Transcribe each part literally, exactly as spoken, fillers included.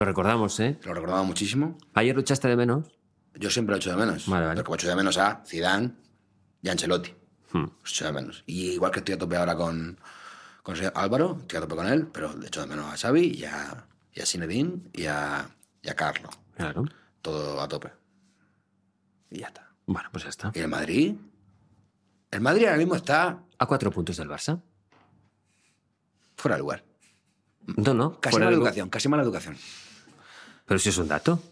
Lo recordamos, ¿eh? Lo recordamos muchísimo. ¿Ayer lo echaste de menos? Yo siempre lo echo de menos. Vale, vale. Pero como echo de menos a Zidane y a Ancelotti. Hmm. Los echo de menos. Y igual que estoy a tope ahora con, con Álvaro, estoy a tope con él, pero le echo de menos a Xavi y a, y a Zinedine y a, y a Carlo. Claro. Todo a tope. Y ya está. Bueno, pues ya está. ¿Y el Madrid? El Madrid ahora mismo está A cuatro puntos del Barça. fuera de lugar. No, no. Casi fuera mala de lu- educación, casi mala educación. Pero si es un dato.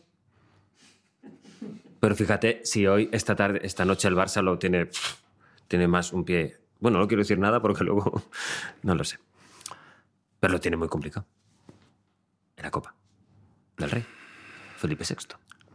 Pero fíjate, si hoy, esta tarde, esta noche el Barça lo tiene, pff, tiene más un pie... Bueno, no quiero decir nada porque luego... No lo sé. Pero lo tiene muy complicado. En la Copa del Rey. Felipe sexto.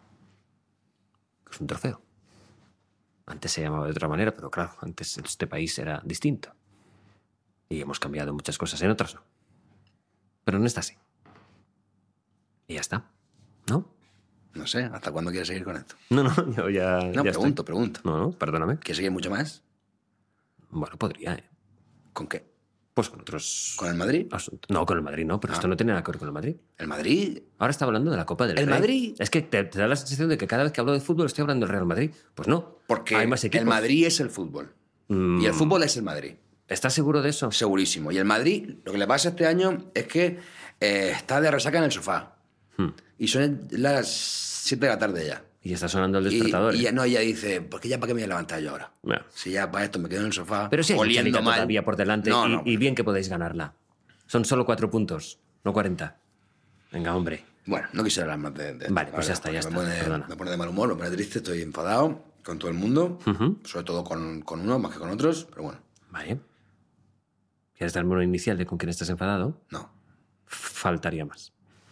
Es un trofeo. Antes se llamaba de otra manera, pero claro, antes este país era distinto. Y hemos cambiado muchas cosas, en otras no. Pero en esta sí. Y ya está. ¿No? No sé, ¿hasta cuándo quieres seguir con esto? No, no, yo ya... No, ya pregunto, estoy. pregunto. No, no, perdóname. ¿Quieres seguir mucho más? Bueno, podría, ¿eh? ¿Con qué? Pues con otros... ¿Con el Madrid? asuntos. No, con el Madrid no, pero Ah. esto no tiene nada que ver con el Madrid. ¿El Madrid? Ahora está hablando de la Copa del ¿El Rey. Madrid? Es que te, te da la sensación de que cada vez que hablo de fútbol estoy hablando del Real Madrid. Pues no. Porque hay más equipos. el Madrid es el fútbol. Mm. Y el fútbol es el Madrid. ¿Estás seguro de eso? Segurísimo. Y el Madrid, lo que le pasa este año es que eh, está de resaca en el sofá. Hmm. Y son las siete de la tarde ya. Y está sonando el Y, despertador. y ¿eh? ya, no, ella dice, ¿por qué ya para qué me voy a levantar yo ahora? Bueno. Si ya para esto me quedo en el sofá Pero sí hay mucha oliendo liga mal. todavía por delante No, y, no. y bien que podéis ganarla. Son solo cuatro puntos, no cuarenta. Venga, hombre. Bueno, no quisiera hablar más de, de esto, Vale, la pues ya verdad, está, ya porque está, Me perdona. pone, me pone de mal humor, me pone triste, estoy enfadado con todo el mundo, Ujú. sobre todo con, con uno más que con otros, pero bueno, Vale. ¿Quieres darme una inicial de con quién estás enfadado? no. Faltaría más.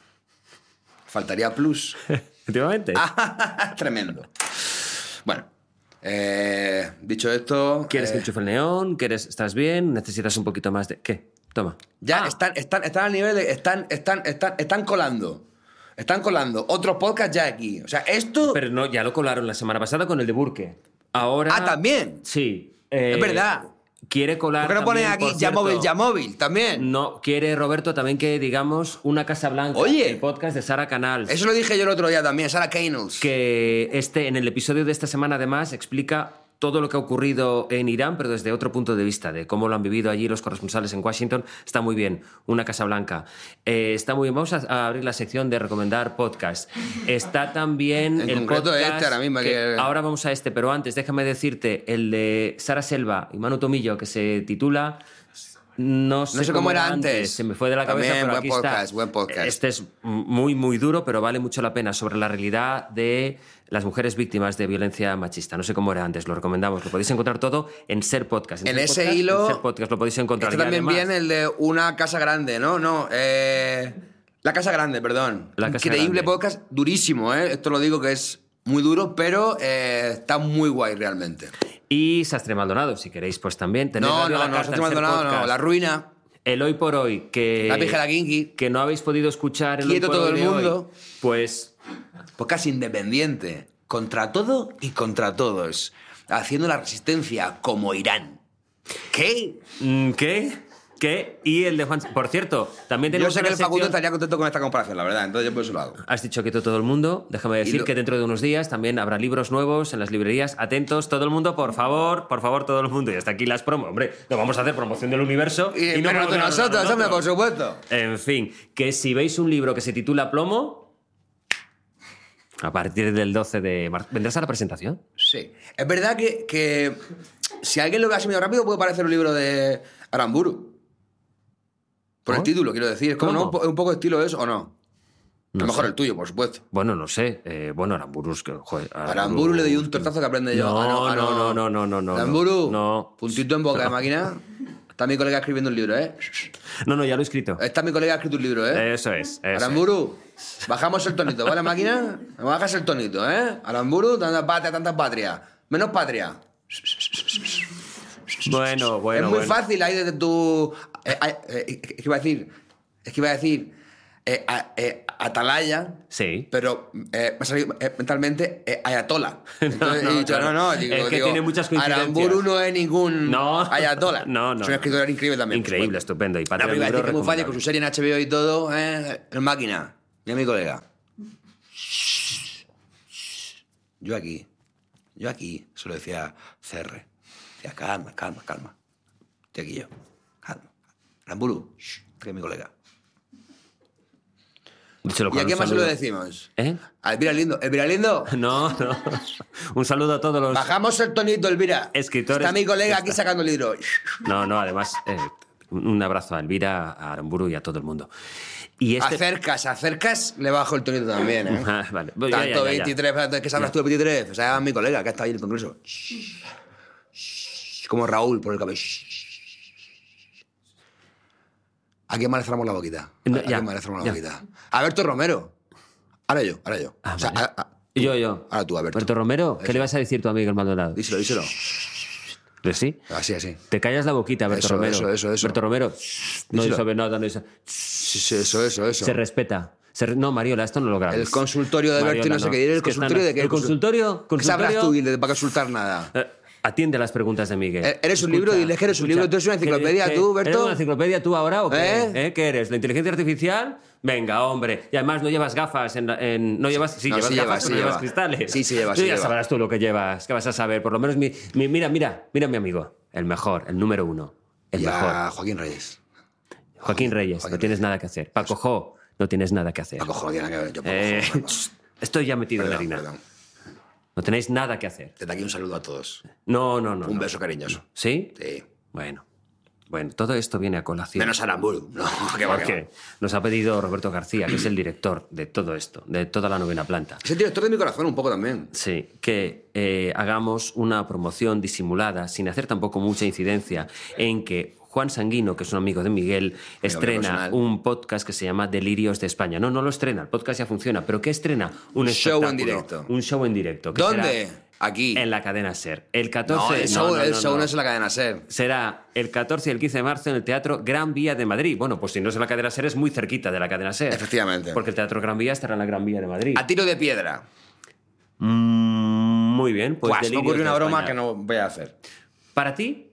Faltaría plus. Efectivamente. Tremendo. Bueno, eh, dicho esto... ¿Quieres eh, que enchufe el neón? ¿Quieres, ¿Estás bien? ¿Necesitas un poquito más de...? ¿Qué? Toma. Ya Ah, están, están, están al nivel de... Están, están, están, están colando. Están colando otros podcasts ya aquí. O sea, esto... Pero no, ya lo colaron la semana pasada con el de Burke. Ahora... Ah, ¿también? Sí. eh, Es verdad. Quiere colar ¿Por qué no pones también, aquí por ya cierto, móvil, ya móvil? También. No, quiere Roberto también que digamos Una Casa Blanca. Oye. El podcast de Sara Canals. Eso lo dije yo el otro día también, Sarah Canals. Que este, en el episodio de esta semana, además, explica todo lo que ha ocurrido en Irán, pero desde otro punto de vista, de cómo lo han vivido allí los corresponsales en Washington. Está muy bien. Una Casa Blanca. Eh, está muy bien. Vamos a, a abrir la sección de recomendar podcast. Está también En el concreto podcast... este ahora mismo, que- que- Ahora vamos a este, pero antes déjame decirte el de Sara Selva y Manu Tomillo, que se titula... No sé, No sé cómo era antes. Se me fue de la cabeza, También, pero buen aquí podcast, está. buen podcast. Este es muy, muy duro, pero vale mucho la pena, sobre la realidad de las mujeres víctimas de violencia machista. No sé cómo era antes, lo recomendamos. Lo podéis encontrar todo en Ser Podcast. En Ser ese Podcast, hilo- En Ser Podcast lo podéis encontrar. Este Y también además, viene el de Una Casa Grande, ¿no? No, eh... La Casa Grande, perdón. La Casa Increíble Grande. podcast, durísimo, ¿eh? Esto lo digo que es muy duro, pero eh, está muy guay realmente. Y Sastre Maldonado, si queréis, pues también. Tenéis No, Radio no, La no, Carta no, en Ser Maldonado, no, Podcast. La Ruina, El Hoy por Hoy, que... La Pijera Kinky, que no habéis podido escuchar el Quieto Hoy por todo Hoy el de hoy, mundo. pues... podcast independiente, contra todo y contra todos, haciendo la resistencia como Irán. ¿Qué? mm, ¿Qué? ¿Qué? Y el de Juan... Por cierto, también Yo tenemos sé que una el Facundo sección- estaría contento con esta comparación, la verdad, entonces yo por eso lo hago. Has dicho que todo el mundo. Déjame decir lo- que dentro de unos días también habrá libros nuevos en las librerías. Atentos, todo el mundo, por favor, por favor, todo el mundo. Y hasta aquí las promos. Hombre, no vamos a hacer promoción del universo. Y, y no pero promocionarnos nosotros, hombre, por nosotros. supuesto. En fin, que si veis un libro que se titula Plomo, a partir del doce de marzo. ¿Vendrás a la presentación? Sí. Es verdad que, que si alguien lo ve así medio rápido puede parecer un libro de Aramburu. Por el ¿Oh? título, quiero decir. Es como, ¿Cómo? ¿no? Un po- un poco estilo eso, ¿o no? No a lo mejor sé. el tuyo, por supuesto. Bueno, no sé. Eh, bueno, Aramburus, que joder. Aramburu le doy un tortazo que aprende yo. No, Ah, no, ah, no, no, no, no, no, no. Aramburu, No. puntito en boca de máquina. Está mi colega escribiendo un libro, ¿eh? No, no, ya lo he escrito. Está mi colega escrito un libro, ¿eh? Eso es. Eso es. Aramburu, bajamos el tonito, ¿vale, máquina? Me bajas el tonito, ¿eh? Aramburu, tanta patria, tanta patria. Menos patria. Bueno, bueno. es muy bueno. fácil ahí desde tu... Eh, eh, eh, es que iba a decir... Es que iba a decir... eh, a- eh, atalaya... Sí. Pero eh, me ha salido eh, mentalmente eh, ayatola. Entonces no, he dicho, claro. no, no, digo, Es que digo, tiene muchas coincidencias. Aramburu no es ningún No. ayatola. No, no, Es un no. escritor increíble también. por Increíble, supuesto. estupendo. Y No, Patria pero iba a Libro decir que es muy fácil con recomendable. su serie en H B O y todo, ¿eh? En máquina. Mira mi colega. Yo aquí. Yo aquí. Se lo decía C R. Decía, calma, calma, calma. Estoy aquí yo. Calma. Aramburu. Que mi colega. Díselo ¿Y con a un qué más se saludo. lo decimos? ¿Eh? A Elvira Lindo. Elvira Lindo. No, no. Un saludo a todos los... Bajamos el tonito, Elvira. Escritores- Está mi colega aquí Está- sacando el libro. No, no, además, eh, un abrazo a Elvira, a Aramburu y a todo el mundo. Y este... Acercas, acercas, le bajo el tonito también, ¿eh? Ah, vale. Ya, ya, Tanto ya, ya. veintitrés, ¿qué sabrás tú de veintitrés? O sea, mi colega que ha estado ahí en el congreso. Como Raúl por el cabello. ¿A quién más le cerramos la boquita? No, ¿A ya, quién más le cerramos la ya. boquita? Alberto Romero. Ahora yo, ahora yo. Ah, o sea, vale. a- a- Yo, yo. Ahora tú, Alberto. Alberto Romero, ¿qué Eso. le vas a decir tú a Miguel Maldonado? Díselo, díselo. ¿Pues sí? Así, así. Te callas la boquita, Alberto Eso, Romero. eso, eso, eso. Alberto Romero, no Díselo. dice nada, no dice... Sí, sí, eso, eso, eso. Se respeta. Se re- No, Mariola, esto no lo grabes. El consultorio de Alberto y Mariola, no sé qué. ¿El Es que consultorio están- de qué? ¿El consultorio? ¿Qué sabrás consultorio tú, Guille, para consultar nada? Eh, Atiende a las preguntas de Miguel. Eh, ¿eres un libro? Diles que eres un libro. ¿Tú eres una enciclopedia, ¿Qué- tú, qué- Berto? ¿Eres una enciclopedia tú ahora o qué? ¿Eh? ¿Eh? ¿Qué eres? ¿La inteligencia artificial? Venga, hombre. Y además no llevas gafas en... la- en- no llevas... Sí, No, llevas sí gafas, lleva, pero sí no llevas lleva. cristales. Sí, sí lleva, Tú sí ya lleva. sabrás tú lo que llevas. ¿Qué vas a saber? Por lo menos mi... mi- mira, mira. Mira mi amigo. El mejor. El número uno. El Y mejor. a Joaquín Reyes. Joaquín Reyes. Joaquín no tienes Reyes. nada que hacer. Paco Jo. No tienes nada que hacer. Paco Jo, no tiene nada que ver. Yo, Paco Eh, Jo, perdón. Estoy ya metido en Perdón, harina. perdón. No tenéis nada que hacer. Desde aquí un saludo a todos. No, no, no. Un no. beso cariñoso. ¿Sí? Sí. Bueno. Bueno, todo esto viene a colación. Menos Aramburu. No, que va, que va. Porque nos ha pedido Roberto García, que es el director de todo esto, de toda la novena planta. Es el director de mi corazón un poco también. Sí, que eh, hagamos una promoción disimulada, sin hacer tampoco mucha incidencia, en que Juan Sanguino, que es un amigo de Miguel, estrena personal. un podcast que se llama Delirios de España. No, no lo estrena, el podcast ya funciona, pero ¿qué estrena? Un Show en espectáculo, directo. Un show en directo. que ¿Dónde? será Aquí. En la cadena SER. El No, catorce... el show, no, el no, show no. no es en la cadena SER. Será el catorce y el quince de marzo en el Teatro Gran Vía de Madrid. Bueno, pues si no es en la cadena SER, es muy cerquita de la cadena SER. Efectivamente. Porque el Teatro Gran Vía estará en la Gran Vía de Madrid. A tiro de piedra. Mm, muy bien, pues Pues me Delirios ocurrió una de broma España. que no voy a hacer. ¿Para ti?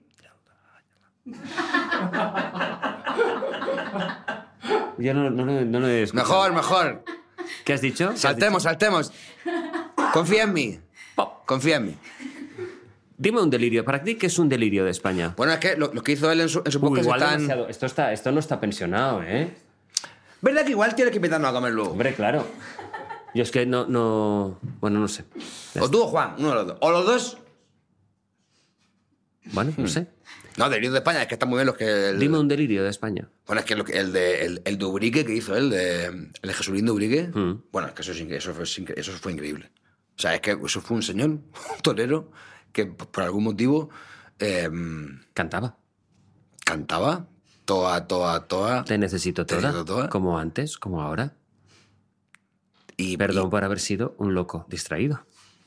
Yo no, no, no, no lo he escuchado. Mejor, mejor. ¿Qué has dicho? ¿Qué has Saltemos, saltemos. Confía en mí. Pop. Confía en mí. Dime un delirio. ¿Para ti qué es un delirio de España? Bueno, es que lo, lo que hizo él en su, en su Uy, podcast igual están... demasiado. Esto, está, esto no está pensionado, ¿eh? ¿Verdad que igual tienes que invitarnos a comer luego? Hombre, claro. Yo es que no... no... Bueno, no sé. Ya O tú o Juan, uno de los dos. O los dos. Bueno, no sé. No, Delirios de España, es que están muy bien los que... El... Dime un delirio de España. Bueno, es que, lo que el de el, el de Ubrique que hizo él, de, el de Jesulín de Ubrique, Mm. bueno, es que eso, es incre- eso, fue, incre- eso fue increíble. O sea, es que eso fue un señor, un torero, que por algún motivo eh, Cantaba. cantaba toda, toda, toda. Te necesito Te toda. necesito toda. Como antes, como ahora. Y, Perdón y- por haber sido un loco distraído.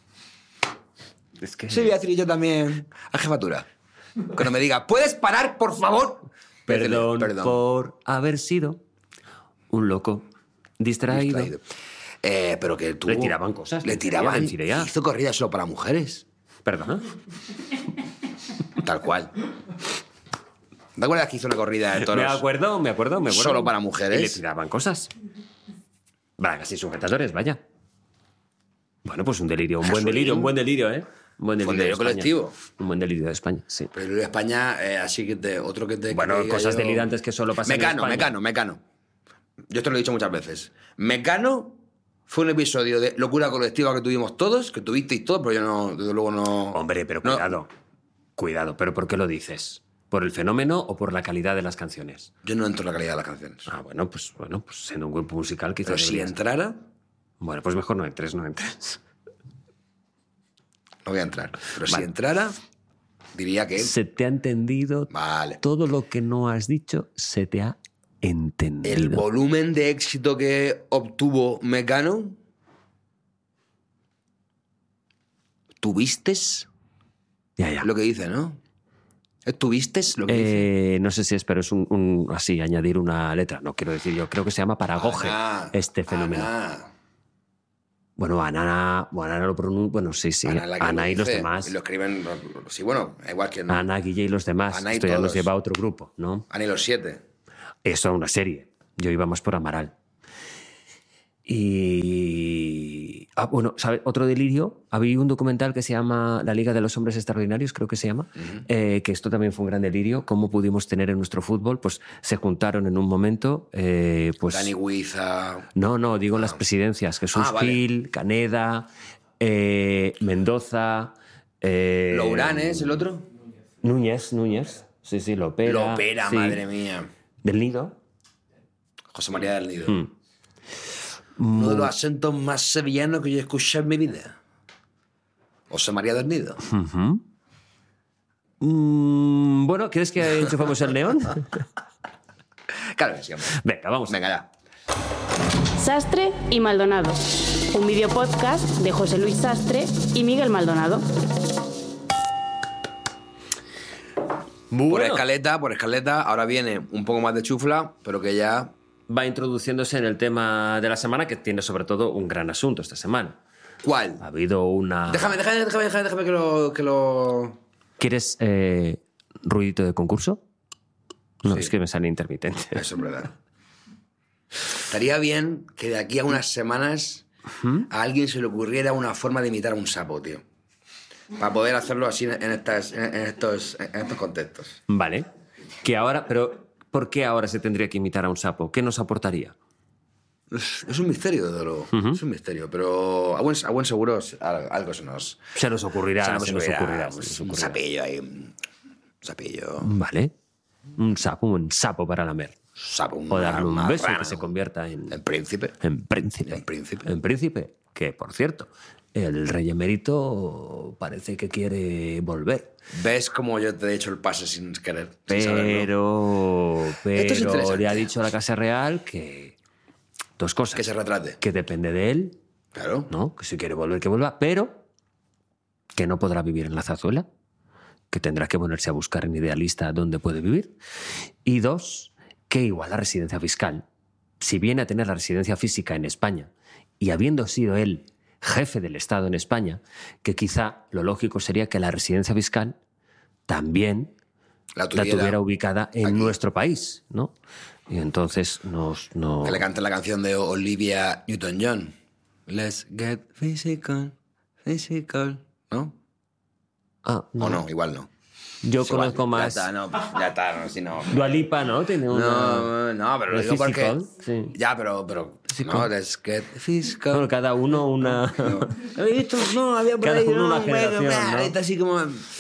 Es que... Sí, voy a decir yo también a jefatura. Cuando me diga, ¿puedes parar, por favor? Perdón, Perdón. por haber sido un loco distraído. Distraído. Eh, pero que tuvo... Le tiraban cosas, Le lencería, tiraban. lencería. Hizo corridas solo para mujeres. Perdón. Tal cual. ¿Te acuerdas que hizo una corrida de toros? Me acuerdo, me acuerdo, me acuerdo. Solo para mujeres. Y le tiraban cosas. Bragas y sujetadores, vaya. Bueno, pues un delirio, un buen Jesulín. delirio, un buen delirio, ¿eh? Un buen Fue un delirio de delirio España. colectivo. Un buen delirio de España, sí. Pero en España, eh, así que te, otro que te... Bueno, que diga cosas yo- delirantes que solo pasan en Mecano, España. Mecano, Mecano. Yo esto lo he dicho muchas veces. Mecano fue un episodio de locura colectiva que tuvimos todos, que tuvisteis todos, pero yo no, desde luego no... Hombre, pero no- cuidado. Cuidado, pero ¿por qué lo dices? ¿Por el fenómeno o por la calidad de las canciones? Yo no entro en la calidad de las canciones. Ah, bueno, pues bueno, pues siendo un grupo musical quizás Pero si deberías. entrara, Bueno, pues mejor no entres, no entres. no voy a entrar. Pero si Vale. entrara, diría que... Se te ha entendido. Vale. Todo lo que no has dicho se te ha entendido. El volumen de éxito que obtuvo Mecano, ¿tuviste Ya, ya. lo que dice, no? ¿Es ¿Tuviste lo que dice? Eh, no sé si es, pero es un, un- así, añadir una letra. No quiero decir yo. Creo que se llama paragoge Ana, este fenómeno. Ana. Bueno, Ana, bueno, Ana lo pronuncia. Bueno, sí, sí. Ana, la que Ana lo y los dice, demás. Y lo escriben... Sí, bueno, igual que... No. Ana, Guille y los demás. Ana y Esto ya nos todos. lleva a otro grupo, ¿no? Ana y los siete. Eso a una serie. Yo íbamos por Amaral. Y... Ah, bueno, ¿sabe? Otro delirio. Había un documental que se llama La Liga de los Hombres Extraordinarios, creo que se llama, uh-huh. eh, que esto también fue un gran delirio. ¿Cómo pudimos tener en nuestro fútbol? Pues se juntaron en un momento... Eh, pues, Dani Huiza... No, no, digo ah. las presidencias. Jesús ah, vale. Gil, Caneda, eh, Mendoza... Eh, ¿Lourán es el otro? Núñez, Núñez. Sí, sí, Lopera. Lopera, sí. Madre mía. Del Nido. José María del Nido. Hmm. Uno de los acentos más sevillanos que yo he escuchado en mi vida. José María del Nido. Uh-huh. Mm, bueno, ¿quieres que enchufemos el neón? Claro que sí, hombre. Venga, vamos. Venga, ya. Sastre y Maldonado. Un videopodcast de José Luis Sastre y Miguel Maldonado. Bueno. Por escaleta, por escaleta, ahora viene un poco más de chufla, pero que ya... Va introduciéndose en el tema de la semana, que tiene sobre todo un gran asunto esta semana. ¿Cuál? Ha habido una... Déjame, déjame, déjame, déjame, déjame que lo... Que lo... ¿Quieres eh, ruidito de concurso? No, Sí. Es que me sale intermitente. Eso es verdad. Estaría bien que de aquí a unas semanas ¿Mm? a alguien se le ocurriera una forma de imitar a un sapo, tío. Para poder hacerlo así en, estas, en, estos, en estos contextos. Vale. Que ahora... Pero, ¿por qué ahora se tendría que imitar a un sapo? ¿Qué nos aportaría? Es, es un misterio, desde luego. Uh-huh. Es un misterio, pero a buen, a buen seguro algo se nos... Se nos ocurrirá. se nos se nos ocurrirá, ocurrirá, un, se nos un ocurrirá. sapillo ahí. Un sapillo. Vale. Un sapo, un sapo para lamer. Sapo, un O darle un beso y marrano. que se convierta en... En príncipe. En príncipe. En príncipe. En príncipe. Que, por cierto, el rey emérito parece que quiere volver. ¿Ves cómo yo te he hecho el pase sin querer? Sin saberlo? Pero, Esto es pero interesante. le ha dicho a la Casa Real que... Dos cosas. Que se retrate. Que depende de él, Claro. ¿no? Que si quiere volver, que vuelva, pero que no podrá vivir en la Zarzuela, que tendrá que ponerse a buscar en Idealista dónde puede vivir. Y dos, que igual la residencia fiscal, si viene a tener la residencia física en España y habiendo sido él jefe del Estado en España, que quizá lo lógico sería que la residencia fiscal también La la tuviera. tuviera ubicada en aquí. nuestro país, ¿no? Y entonces nos... No... Que le canten la canción de Olivia Newton-John. Let's get physical, physical. ¿No? Ah, no. O no, igual no. Yo Es igual. conozco más... Ya está, no, ya está, no, si no. Dua Lipa, ¿no? Tiene una... No, no, pero lo de digo porque... physical, sí. Ya, pero... pero Physical. no, let's get physical. Bueno, cada uno una... ¿Habéis visto? No, había por Cada ahí... uno no, una bueno, generación, nah, ¿no? está así como...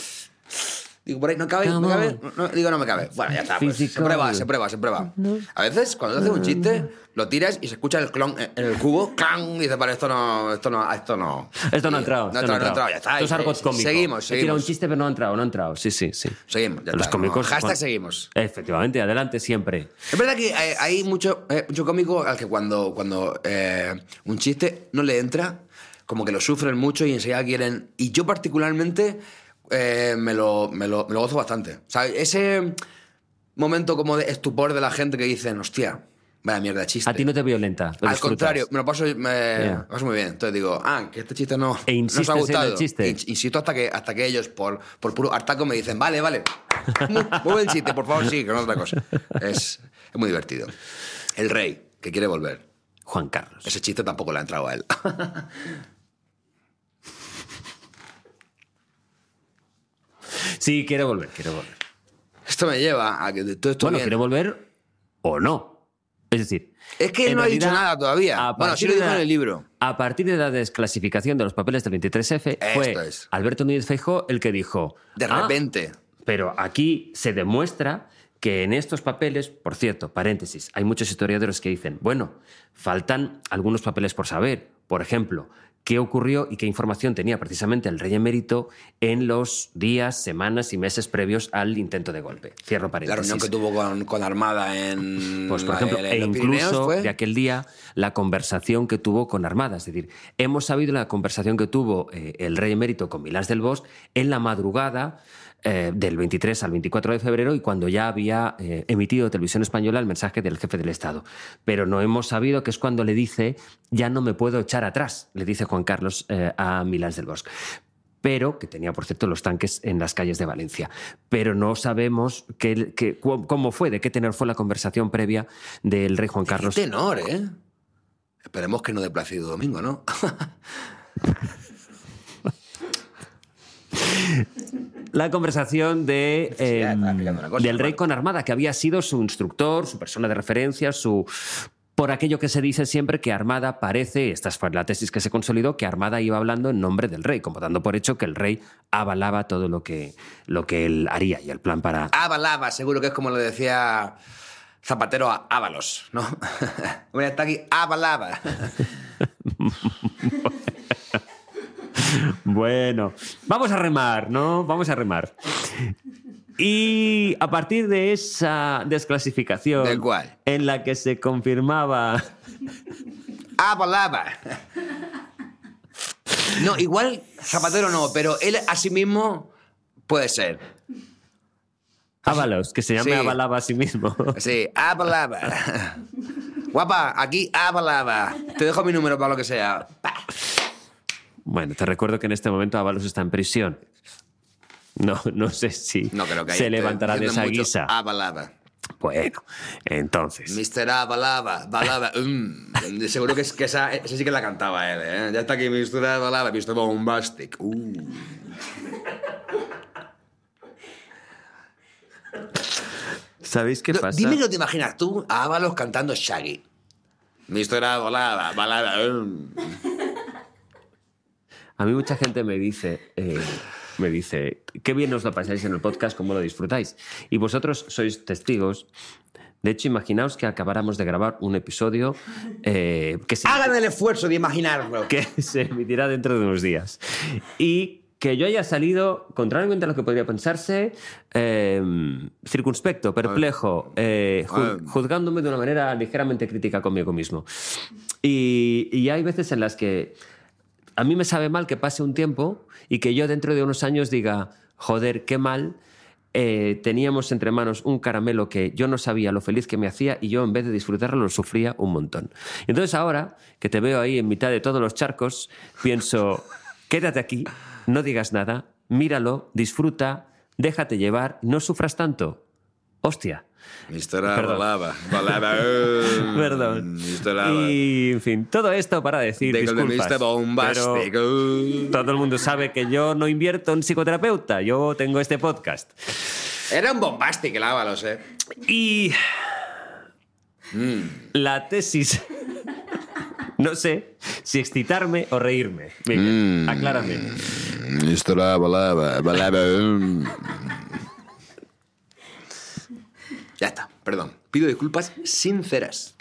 Digo, por ahí, ¿no cabe? ¿No Come cabe? on. No, no, digo, no me cabe. Bueno, ya está, pues, se Physical. prueba, se prueba, se prueba. A veces, cuando te haces un chiste, lo tiras y se escucha el clon en el cubo, clang, y dices, vale, esto no, esto no, esto no. Esto no ha entrado. No ha entrado, no ha entrado, ya está. Esto es argot cómico. Seguimos, He tirado un seguimos. chiste, pero no ha entrado, no ha entrado. Sí, sí, sí. Seguimos, ya Los está. cómicos... No, hashtag bueno, seguimos. Efectivamente, adelante siempre. Es verdad que hay, hay mucho, eh, mucho cómico al que cuando, cuando eh, un chiste no le entra, como que lo sufren mucho y enseguida quieren... Y yo particularmente eh, me, lo, me, lo, me lo gozo bastante. O sea, ese momento como de estupor de la gente que dicen, hostia, vaya mierda de chiste. A ti no te violenta. lo Al disfrutas. contrario, me lo paso, me, Yeah. me paso muy bien. Entonces digo, ah, que este chiste no, E no os insistes ha en el gustado. chiste. In- Insisto hasta que, hasta que ellos, por, por puro hartaco, me dicen, vale, vale. Muy, muy buen chiste, por favor, sí, que no es otra cosa. Es, es muy divertido. El rey, que quiere volver. Juan Carlos. Ese chiste tampoco le ha entrado a él. Sí, quiere volver, quiere volver. Esto me lleva a que de todo esto Bueno, viene- quiere volver o no. Es decir... Es que él en no ha dicho realidad, nada todavía. a Bueno, sí partir lo de dijo la- en el libro. A partir de la desclasificación de los papeles del veintitrés efe, fue Esto es. Alberto Núñez Feijóo el que dijo... De "Ah, repente. pero aquí se demuestra que en estos papeles, por cierto, paréntesis, hay muchos historiadores que dicen, bueno, faltan algunos papeles por saber. Por ejemplo, qué ocurrió y qué información tenía precisamente el rey emérito en los días, semanas y meses previos al intento de golpe. Cierro La paréntesis. reunión que tuvo con, con Armada en, Pues, por la- ejemplo, en e los Pirineos incluso fue. de aquel día la conversación que tuvo con Armada. Es decir, hemos sabido la conversación que tuvo eh, el rey emérito con Milans del Bosch en la madrugada eh, del veintitrés al veinticuatro de febrero y cuando ya había eh, emitido Televisión Española el mensaje del jefe del Estado. Pero no hemos sabido que es cuando le dice ya no me puedo echar atrás, le dice Juan Carlos eh, a Milans del Bosch. Pero, que tenía, por cierto, los tanques en las calles de Valencia. Pero no sabemos qué, qué, cómo fue, de qué tenor fue la conversación previa del rey Juan Carlos. Qué tenor, ¿eh? Esperemos que no de Plácido Domingo, ¿no? La conversación de, Sí, ya, eh, estaba explicando una cosa, del rey bueno. con Armada, que había sido su instructor, su persona de referencia, su... Por aquello que se dice siempre que Armada parece, esta fue la tesis que se consolidó, que Armada iba hablando en nombre del rey, como dando por hecho que el rey avalaba todo lo que, lo que él haría y el plan para... Avalaba, seguro que es como lo decía Zapatero a Ábalos, ¿no? Voy a estar aquí, avalaba. Bueno, vamos a remar, ¿no? Vamos a remar. Y a partir de esa desclasificación ¿De cuál? en la que se confirmaba... Avalaba. No, igual Zapatero no, pero él a sí mismo puede ser. Ábalos, que se llame Sí. avalaba a sí mismo. Sí, avalaba. Guapa, aquí avalaba. Te dejo mi número para lo que sea. Pa. Bueno, te recuerdo que en este momento Ábalos está en prisión. No, no sé si No creo que se esté levantará de diciendo esa mucho guisa. Avalaba. Bueno, entonces... mister Avalaba, balaba. Mm. Seguro que, es, que esa, esa sí que la cantaba él, ¿eh? Ya está aquí mister Avalaba, mister Bombastic. Uh. ¿Sabéis qué No, pasa? dime que no te imaginas tú a Ábalos cantando Shaggy. mister Avalaba, balaba. Mm. A mí mucha gente me dice, eh, me dice, qué bien os lo pasáis en el podcast, cómo lo disfrutáis. Y vosotros sois testigos. De hecho, imaginaos que acabáramos de grabar un episodio eh, que, se, Hagan el esfuerzo de imaginarlo. que se emitirá dentro de unos días. Y que yo haya salido, contrariamente a lo que podría pensarse, eh, circunspecto, perplejo, eh, ju- juzgándome de una manera ligeramente crítica conmigo mismo. Y, y hay veces en las que a mí me sabe mal que pase un tiempo y que yo dentro de unos años diga, joder, qué mal, eh, teníamos entre manos un caramelo que yo no sabía lo feliz que me hacía y yo en vez de disfrutarlo lo sufría un montón. Y entonces ahora que te veo ahí en mitad de todos los charcos, pienso, quédate aquí, no digas nada, míralo, disfruta, déjate llevar, no sufras tanto. Hostia. mister Perdón. Avalaba, balaba. Perdón. mister Avalaba. Y, en fin, todo esto para decir Digo de disculpas. mister Bombastic. pero todo el mundo sabe que yo no invierto en psicoterapeuta. Yo tengo este podcast. Era un Bombastic el Ábalos, ¿eh? Y la tesis... No sé si excitarme o reírme. Miguel, aclárame. mister Avalaba, balaba. Ya está, perdón. Pido disculpas sinceras.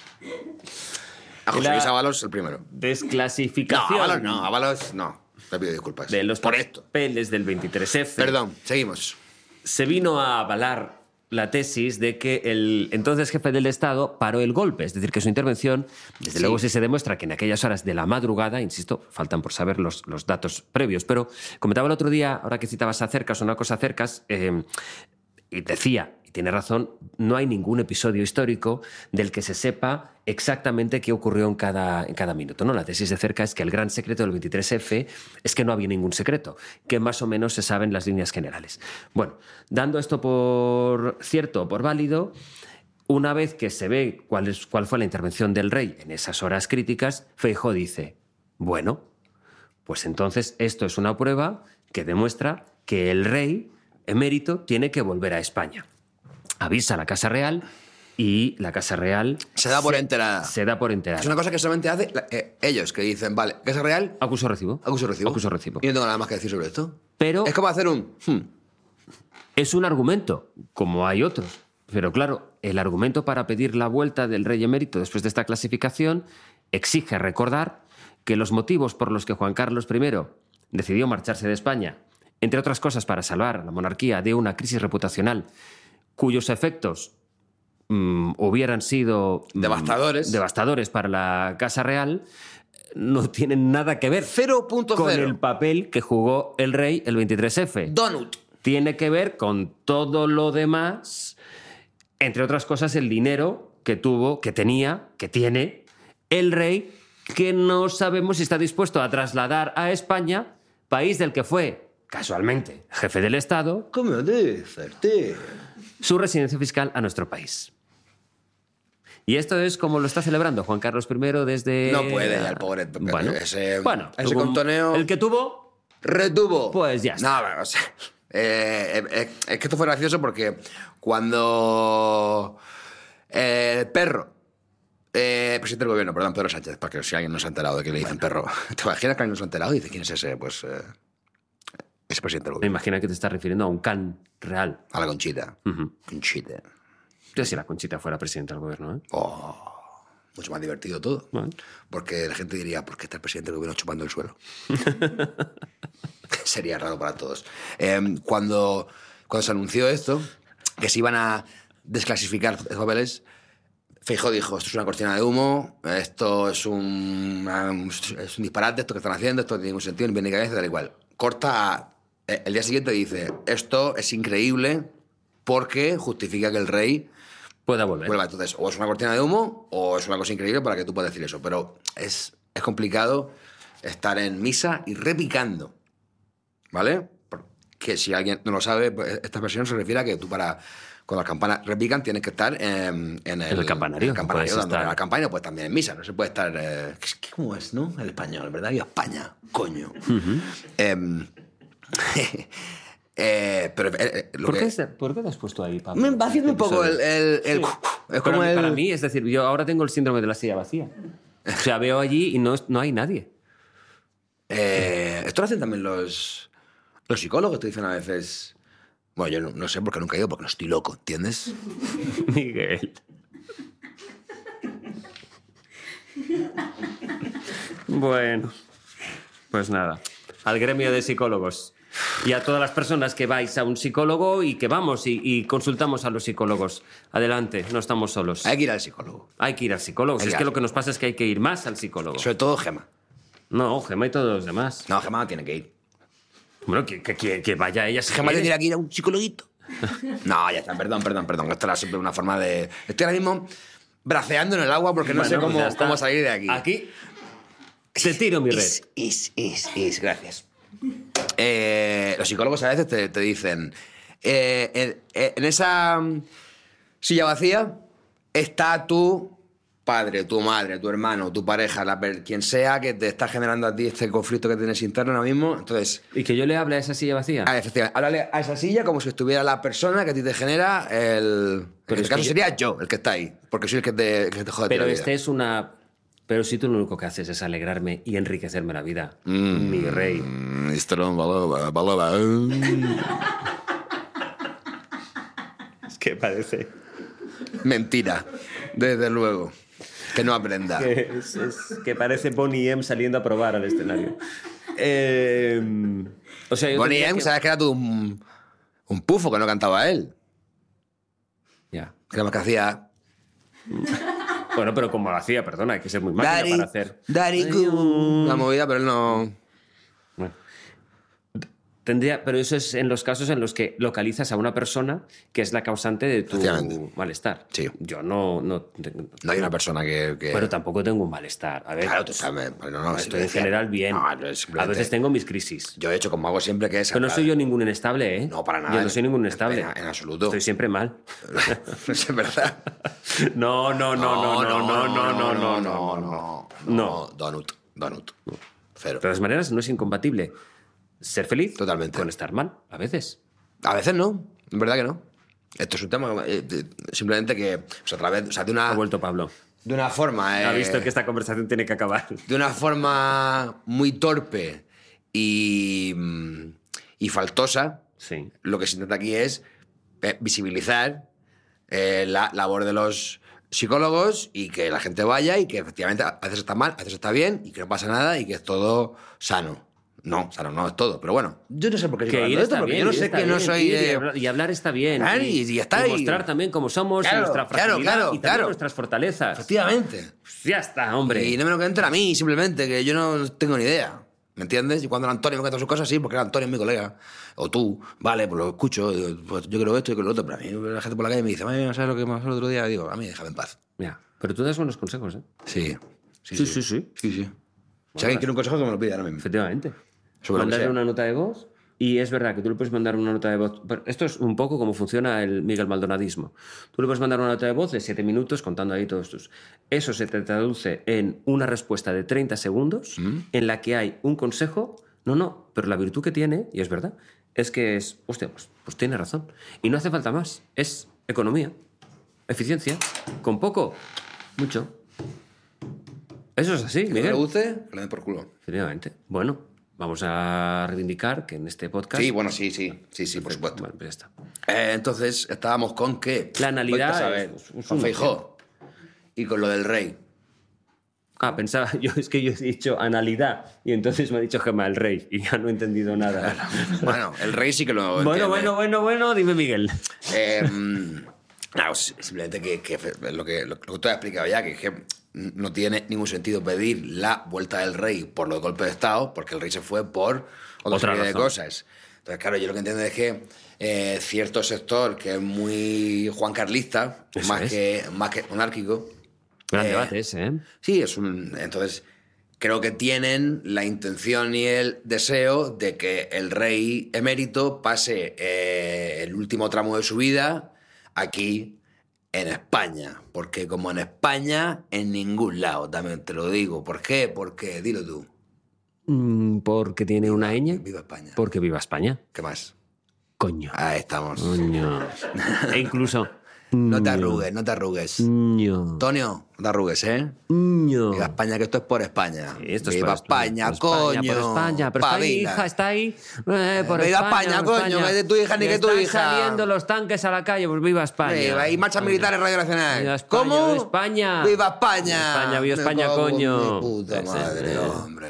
A José La- Luis Ábalos, el primero. No, Desclasificación Ábalos no, Ábalos no. Te pido disculpas. de los por esto. papeles del veintitrés efe. Perdón, seguimos. Se vino a avalar la tesis de que el entonces jefe del Estado paró el golpe, es decir, que su intervención, desde Sí. luego si se demuestra que en aquellas horas de la madrugada, insisto, faltan por saber los, los datos previos, pero comentaba el otro día, ahora que citabas a Cercas, una cosa Cercas, eh, y decía, y tiene razón, no hay ningún episodio histórico del que se sepa exactamente qué ocurrió en cada, en cada minuto, ¿no? La tesis de Cerca es que el gran secreto del veintitrés efe es que no había ningún secreto, que más o menos se saben las líneas generales. Bueno, dando esto por cierto o por válido, una vez que se ve cuál, es, cuál fue la intervención del rey en esas horas críticas, Feijóo dice, bueno, pues entonces esto es una prueba que demuestra que el rey emérito tiene que volver a España. Avisa a la Casa Real y la Casa Real... Se da por enterada. Se da por enterada. Es una cosa que solamente hace la- eh, ellos, que dicen, vale, Casa Real, Acuso recibo. acuso recibo. Acuso recibo. Y no tengo nada más que decir sobre esto. Pero Es como hacer un... hmm. es un argumento, como hay otros. Pero claro, el argumento para pedir la vuelta del rey emérito después de esta clasificación exige recordar que los motivos por los que Juan Carlos primero decidió marcharse de España, entre otras cosas para salvar a la monarquía de una crisis reputacional cuyos efectos mm, hubieran sido mm, Devastadores. devastadores para la Casa Real, no tienen nada que ver cero punto con cero. el papel que jugó el rey el veintitrés efe. Donut. Tiene que ver con todo lo demás, entre otras cosas el dinero que tuvo, que tenía, que tiene el rey, que no sabemos si está dispuesto a trasladar a España, país del que fue, casualmente, jefe del Estado, ¿Cómo dices, tío? su residencia fiscal a nuestro país. ¿Y esto es como lo está celebrando Juan Carlos primero desde...? No puede ya el pobre. Bueno, ese, bueno, ese tuvo- contoneo... El que tuvo, Retuvo. pues ya está. No, pero, o sea, eh, eh, es que esto fue gracioso porque cuando eh, el perro, eh, presidente del gobierno, perdón, Pedro Sánchez, para que si alguien no se ha enterado de que le dicen perro, ¿te imaginas que alguien no se ha enterado y dice quién es ese? Pues eh, es presidente del Me gobierno. imagino que te estás refiriendo a un can real. A la Conchita. Ujú. Conchita. Yo si la Conchita fuera presidenta del gobierno, ¿eh? Oh, mucho más divertido todo. Bueno. Porque la gente diría, ¿por qué está el presidente del gobierno chupando el suelo? Sería raro para todos. Eh, cuando, cuando se anunció esto, que se iban a desclasificar los papeles, Feijóo dijo, esto es una cortina de humo, esto es un, es un disparate, esto que están haciendo, esto no tiene ningún sentido, ni bien ni cabeza, tal y cual. Corta, eh, el día siguiente dice, esto es increíble porque justifica que el rey Pueda volver. vuelva. Entonces, o es una cortina de humo o es una cosa increíble para que tú puedas decir eso. Pero es, es complicado estar en misa y repicando, ¿vale? Porque si alguien no lo sabe, pues esta versión se refiere a que tú para... Cuando las campanas repican tienes que estar en, en, el, el campanario, en el campanario no puedes dando estar- la campana, pues también en misa. No se puede estar... Eh, ¿qué- ¿Cómo es, no? El español, ¿verdad? Y España, coño. Em, eh, pero... eh, eh, lo ¿Por, que- qué, está- ¿Por qué te has puesto ahí, Pablo? me va haciendo un poco el... el, el- Sí. Es Pero como a mí- el... Para mí, es decir, yo ahora tengo el síndrome de la silla vacía. O sea, veo allí y no, no hay nadie. Eh, esto lo hacen también los, los psicólogos, te dicen a veces... Bueno, yo no, no sé porque nunca he ido, porque no estoy loco, ¿entiendes? Miguel. Bueno, pues nada. Al gremio de psicólogos. Y a todas las personas que vais a un psicólogo y que vamos y, y consultamos a los psicólogos. Adelante, no estamos solos. Hay que ir al psicólogo. Hay que ir al psicólogo. Si Hay es que que ir. lo que nos pasa es que hay que ir más al psicólogo. Sobre todo Gema. No, Gemma y todos los demás. No, Gema no tiene que ir. Bueno, que, que, que- que vaya ella si Gema quiere. tendría que ir a un psicologuito. No, ya está, perdón, perdón, perdón. Esto era siempre una forma de... Estoy ahora mismo braceando en el agua porque no Bueno, sé pues cómo, ya está. cómo salir de aquí. Aquí te tiro mi red. Is, is, is, is. Gracias. Eh, los psicólogos a veces te, te dicen, eh, en, en esa mm, silla vacía está tu padre, tu madre, tu hermano, tu pareja, la, per- quien sea que te está generando a ti este conflicto que tienes interno ahora mismo. Entonces, ¿Y que yo le hable a esa silla vacía? ah, efectivamente, háblale a esa silla como si estuviera la persona que a ti te genera el... Pero en es este caso que yo- sería yo el que está ahí, porque soy el que te, que te jode Pero la vida. este es una... Pero si tú lo único que haces es alegrarme y enriquecerme la vida, Mm. mi rey. Mm, esto no valora, valora. Es que parece... Mentira, desde luego. Que no aprenda. Que, es- es- que parece Bonnie M saliendo a probar al escenario. Eh, o sea, yo Bonnie tendría M, que- sabes que era todo un, un pufo que no cantaba él. Ya. Que era más que hacía... Bueno, pero como lo hacía, perdona, hay que ser muy máquina Daddy, para hacer... Daddy, cool. La movida, pero él no... Bueno. Tendría, pero eso es en los casos en los que localizas a una persona que es la causante de tu Efectivamente. malestar. Sí. Yo no... No, No hay una persona que... que... Pero tampoco tengo un malestar. A ver, Claro, tú sabes. Bueno, no, estoy en decía- general bien. No, no, es A simplemente- veces tengo mis crisis. Yo he hecho como hago siempre que es... Pero no hablar- soy yo ningún inestable, ¿eh? No, para nada. Yo no soy ningún En- inestable. en- en absoluto. Estoy siempre mal. Es verdad. No, no, no, no, no, no, no, no, no, no. no, no. No. Donut, donut. Cero. De todas maneras, no es incompatible ser feliz Totalmente. con estar mal, a veces. A veces no, en verdad que no. Esto es un tema eh, de- simplemente que, o sea, a través, o sea, de una, Ha vuelto Pablo. de una forma, Ha eh, visto que esta conversación tiene que acabar. de una forma muy torpe y, mm, y faltosa, Sí. lo que se intenta aquí es eh, visibilizar eh, la labor de los psicólogos y que la gente vaya y que efectivamente a veces está mal, a veces está bien y que no pasa nada y que es todo sano. No, sano no es todo, pero bueno, yo no sé por qué sigo Que hablando ir de esto, está porque bien, yo no ir sé está que no bien, soy... ir y, eh, hablar, y hablar está bien. Claro, y- y ya está, Y y- mostrar también cómo somos Claro, y nuestra claro, fragilidad claro, y también claro. nuestras fortalezas. Efectivamente. Ya está, hombre. Y no me lo que entra a mí, simplemente, que yo no tengo ni idea. ¿Me entiendes? Y cuando el Antonio me cuenta sus cosas, sí, porque el Antonio es mi colega. O tú, vale, pues lo escucho, digo, pues yo creo esto, yo creo lo otro. Pero a mí la gente por la calle me dice, "Mami, ¿sabes lo que me pasó el otro día?" Digo, a mí déjame en paz. Ya. Pero tú das buenos consejos, ¿eh? Sí. Sí, sí, sí. Sí, sí. Si alguien quiere un consejo, que me lo pide ahora mismo. Efectivamente. Sobre lo que Mandarle sea. una nota de voz Y es verdad que tú le puedes mandar una nota de voz. Esto es un poco como funciona el Miguel Maldonadismo. Tú le puedes mandar una nota de voz de siete minutos contando ahí todos tus. Eso se te traduce en una respuesta de treinta segundos ¿Mm? En la que hay un consejo. No, no, pero la virtud que tiene, y es verdad, es que es. Hostia, pues, pues tiene razón. Y no hace falta más. Es economía, eficiencia. Con poco, mucho. Eso es así, que Miguel. Que no le guste, que le den por culo. Efectivamente. Bueno. Vamos a reivindicar que en este podcast... Sí, bueno, sí, sí, sí, sí, por supuesto. Bueno, pues ya está. Eh, entonces, estábamos con que... La analidad... A ver, es, con Feijóo y con lo del rey. Ah, pensaba... Yo es que yo he dicho analidad y entonces me ha dicho Gemma el rey y ya no he entendido nada. Bueno, el rey sí que lo entiende. Bueno, bueno, bueno, bueno, dime Miguel. Eh, no, simplemente que, que lo, que lo que tú has explicado ya, que, que no tiene ningún sentido pedir la vuelta del rey por los golpes de Estado, porque el rey se fue por otra, otra serie razón. de cosas. Entonces, claro, yo lo que entiendo es que eh, cierto sector que es muy juancarlista, más que, más que monárquico... Gran eh, debate ese, ¿eh? Sí, es un... Entonces, creo que tienen la intención y el deseo de que el rey emérito pase eh, el último tramo de su vida aquí en España, porque como en España, en ningún lado, también te lo digo. ¿Por qué? Porque, dilo tú. Porque tiene viva, una ñ. Viva España. Porque viva España. ¿Qué más? Coño. Ahí estamos. Coño. E incluso... No te arrugues, no te arrugues. No. Antonio, no te arrugues, ¿eh? No. Viva España, que esto es por España. Sí, esto es Viva por España, por coño. España, por España. Pero está ahí, hija, está ahí. Eh, por viva España, España, coño. España. No es de tu hija ni que tu Están hija. saliendo los tanques a la calle, pues viva España. Viva, hay marchas militares Radio Nacional. Viva España, ¿Cómo? Viva España. Viva España. Viva España, viva Me España, cago en coño. Mi puta madre, Ese, hombre.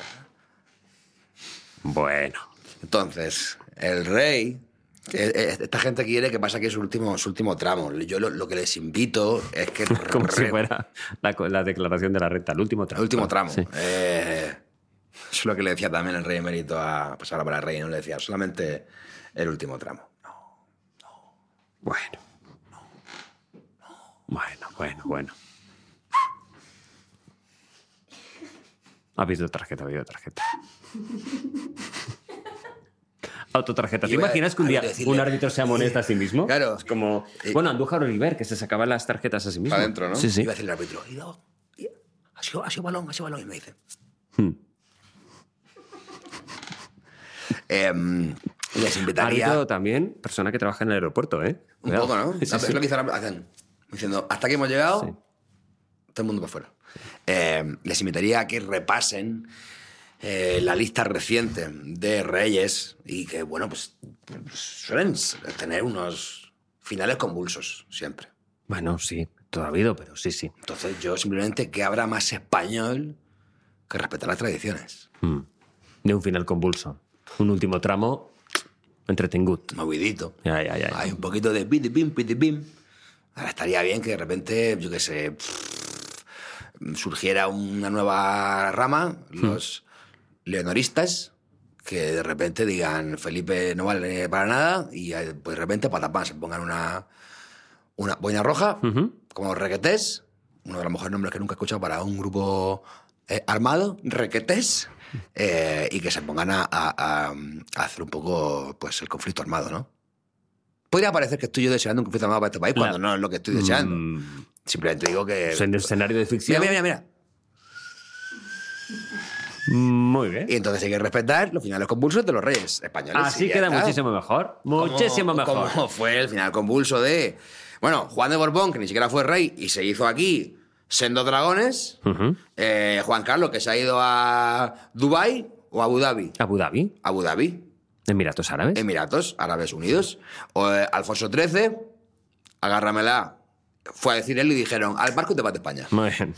Bueno. Entonces, el rey... Esta gente quiere que pase aquí su último, su último tramo. Yo lo, lo que les invito es que... Como re... si fuera la, la declaración de la renta, el último tramo. El último tramo. Sí. Eh, eso es lo que le decía también el rey emérito a... Pues ahora para el rey, no le decía solamente el último tramo. No, no. Bueno. No, no. Bueno, bueno, bueno. Ha habido tarjeta, ha habido tarjeta. Autotarjeta. ¿Te imaginas que un día decirle, un árbitro se amonesta a sí mismo? Claro. Es como... Bueno, Andújar Oliver, que se sacaba las tarjetas a sí mismo. Para adentro, ¿no? Sí, sí. Iba a decirle al árbitro, ha sido, ha sido balón, ha sido balón, y me dice. Hmm. eh, les invitaría... Árbitro también, persona que trabaja en el aeropuerto, ¿eh? Un Cuidado. poco, ¿no? Sí, Es sí. lo que hacen. Diciendo, hasta aquí hemos llegado, Sí. todo el mundo para afuera. Eh, les invitaría a que repasen eh, la lista reciente de reyes y que, bueno, pues, pues suelen tener unos finales convulsos siempre. Bueno, sí, todo ha habido, pero sí, sí. Entonces yo simplemente que habrá más español que respetar las tradiciones. Hmm. De un final convulso. Un último tramo entretengut. Movidito. Ya, ya, ya, ya. Hay un poquito de piti pim, piti pim. Ahora estaría bien que de repente, yo qué sé, pff, surgiera una nueva rama, los hmm. leonoristas, que de repente digan Felipe no vale para nada y pues de repente patapán se pongan una, una boina roja, Uh-huh. como Requetés, uno de los mejores nombres que nunca he escuchado para un grupo eh, armado, Requetés, eh, y que se pongan a, a, a hacer un poco pues el conflicto armado, ¿no? Podría parecer que estoy yo deseando un conflicto armado para este país, cuando La... no es lo que estoy deseando. Mm. Simplemente digo que... En el escenario de ficción. Mira, mira, mira. Muy bien. Y entonces hay que respetar los finales convulsos de los reyes españoles. Así sí, queda está. muchísimo mejor. Muchísimo como, mejor. Como fue el final convulso de... Bueno, Juan de Borbón, que ni siquiera fue rey, y se hizo aquí Sendos Dragones. Uh-huh. Eh, Juan Carlos, que se ha ido a Dubái o Abu Dhabi. Abu Dhabi. Abu Dhabi. Emiratos Árabes. Emiratos Árabes Unidos. O eh, Alfonso trece, agárramela. Fue a decir él y dijeron, al barco te vas de España. Muy bien.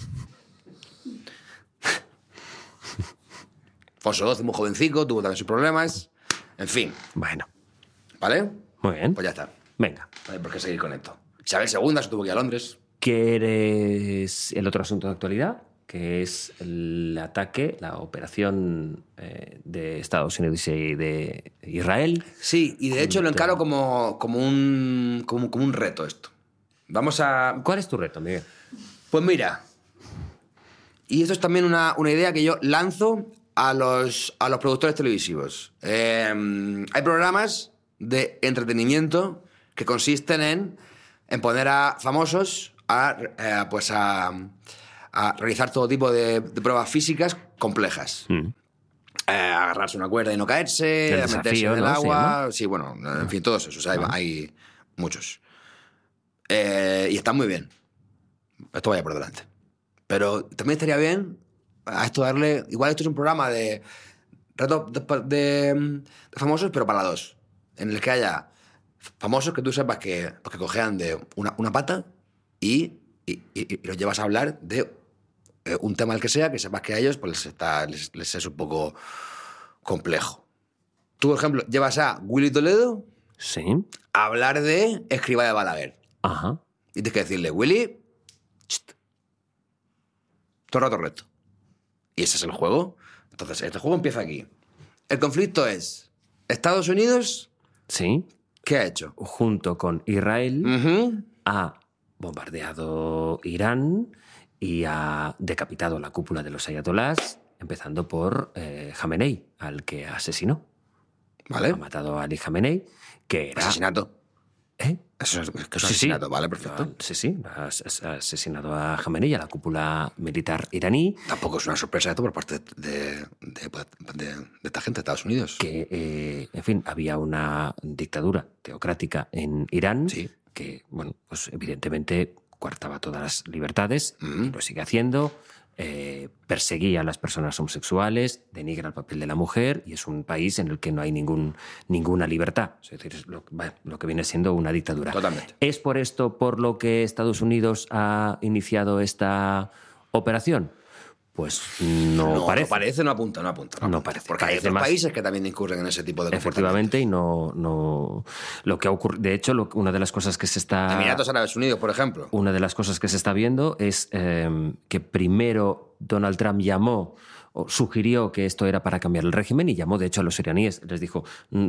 Alfonso doce, muy jovencico, tuvo también sus problemas. En fin. Bueno. ¿Vale? Muy bien. Pues ya está. Venga. No hay por qué seguir con esto. Isabel segunda se tuvo que ir a Londres. ¿Quieres el otro asunto de actualidad? Que es el ataque, la operación eh, de Estados Unidos y de Israel. Sí, y de hecho lo encaro como, como, un, como, como un reto esto. Vamos a... ¿Cuál es tu reto, Miguel? Pues mira, y esto es también una, una idea que yo lanzo a los, a los productores televisivos. Eh, hay programas de entretenimiento que consisten en, en poner a famosos a, eh, pues a, a realizar todo tipo de, de pruebas físicas complejas. Mm. Eh, agarrarse una cuerda y no caerse, el meterse desafío, en el ¿no? agua... Sí, bueno, en fin, todos esos. O sea, hay, hay muchos. Eh, y están muy bien. Esto vaya por delante. Pero también estaría bien a esto darle... Igual esto es un programa de retos de, de, de famosos, pero para dos. En el que haya famosos que tú sepas que, pues, que cojean de una, una pata y, y, y, y los llevas a hablar de eh, un tema el que sea, que sepas que a ellos pues, les, está, les, les es un poco complejo. Tú, por ejemplo, llevas a Willy Toledo sí. a hablar de Escribá de Balaguer. Ajá. Y tienes que decirle, Willy, chst, todo el rato recto. Y ese es el juego. Entonces, este juego empieza aquí. El conflicto es Estados Unidos... Sí. ¿Qué ha hecho? Junto con Israel, uh-huh. ha bombardeado Irán y ha decapitado la cúpula de los ayatolás, empezando por eh, Jamenei, al que asesinó. Vale. Ha matado a Ali Jamenei, que era... Asesinato. ¿Eh? Eso es, que es sí, asesinato, sí. Vale, perfecto. Sí, sí, ha asesinado a Jamenei, a la cúpula militar iraní. Tampoco es una sorpresa esto por parte de, de, de, de esta gente de Estados Unidos. Que, eh, en fin, había una dictadura teocrática en Irán sí. que, bueno, pues evidentemente coartaba todas las libertades, mm. lo sigue haciendo, eh, perseguía a las personas homosexuales, denigra el papel de la mujer y es un país en el que no hay ningún, ninguna libertad. Es decir, es lo, bueno, lo que viene siendo una dictadura. Totalmente. ¿Es por esto por lo que Estados Unidos ha iniciado esta operación? Pues no, no parece. No parece, no apunta, no apunta. No, no apunta, parece. Porque parece hay otros más... países que también incurren en ese tipo de comportamientos. Efectivamente, y no, no... Lo que ha ocurrido... De hecho, lo, una de las cosas que se está... Emiratos Árabes Unidos, por ejemplo. Una de las cosas que se está viendo es eh, que primero Donald Trump llamó o sugirió que esto era para cambiar el régimen y llamó, de hecho, a los iraníes. Les dijo,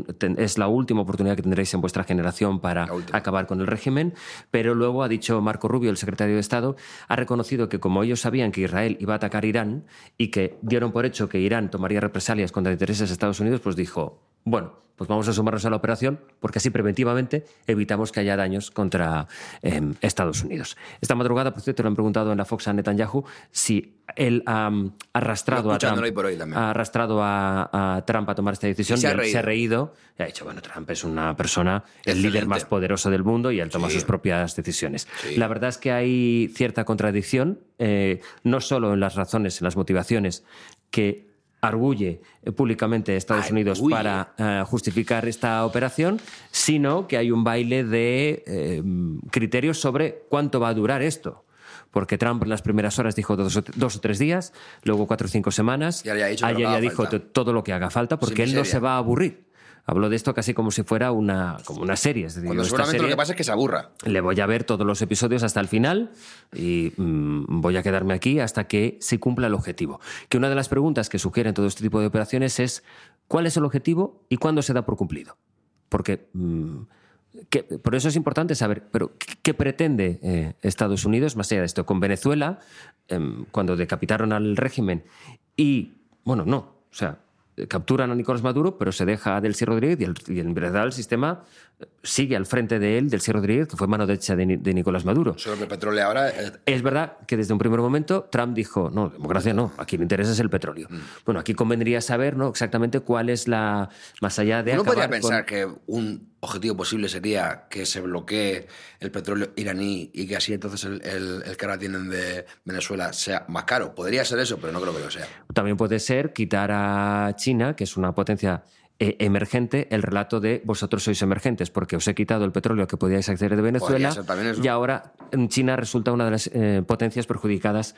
es la última oportunidad que tendréis en vuestra generación para acabar con el régimen. Pero luego ha dicho Marco Rubio, el secretario de Estado, ha reconocido que como ellos sabían que Israel iba a atacar Irán y que dieron por hecho que Irán tomaría represalias contra intereses de Estados Unidos, pues dijo, bueno, pues vamos a sumarnos a la operación porque así preventivamente evitamos que haya daños contra eh, Estados Unidos. Esta madrugada, por cierto, le han preguntado en la Fox a Netanyahu si él ha um, arrastrado, a Trump, por hoy ha arrastrado a, a Trump a tomar esta decisión. Y se, y ha él se ha reído y ha dicho, bueno, Trump es una persona, el Excelente. líder más poderoso del mundo y él toma sí. sus propias decisiones. Sí. La verdad es que hay cierta contradicción, eh, no solo en las razones, en las motivaciones que arguye públicamente Estados Ay, Unidos uy. para uh, justificar esta operación, sino que hay un baile de eh, criterios sobre cuánto va a durar esto. Porque Trump en las primeras horas dijo dos o, dos o tres días, luego cuatro o cinco semanas, y ayer ya, ya dijo falta. todo lo que haga falta, porque Sin él no se va a aburrir. Habló de esto casi como si fuera una, como una serie. Es decir, Cuando seguramente serie, lo que pasa es que se aburra. Le voy a ver todos los episodios hasta el final y mmm, voy a quedarme aquí hasta que se cumpla el objetivo. Que una de las preguntas que sugieren todo este tipo de operaciones es ¿cuál es el objetivo y cuándo se da por cumplido? Porque... Mmm, Que, por eso es importante saber, pero ¿qué, qué pretende eh, Estados Unidos más allá de esto? Con Venezuela, eh, cuando decapitaron al régimen y, bueno, no, o sea, capturan a Nicolás Maduro, pero se deja a Delcy Rodríguez y, el, y en verdad el sistema sigue al frente de él, Delcy Rodríguez, que fue mano derecha de, de Nicolás Maduro. Solo que el petróleo ahora... Es... es verdad que desde un primer momento Trump dijo, no, democracia no, aquí me interesa es el petróleo. Mm. Bueno, aquí convendría saber, ¿no?, exactamente cuál es la... Más allá de Uno acabar podría pensar con... que un objetivo posible sería que se bloquee el petróleo iraní y que así entonces el, el, el que ahora tienen de Venezuela sea más caro. Podría ser eso, pero no creo que lo sea. También puede ser quitar a China, que es una potencia eh, emergente, el relato de vosotros sois emergentes, porque os he quitado el petróleo que podíais acceder de Venezuela y ahora China resulta una de las eh, potencias perjudicadas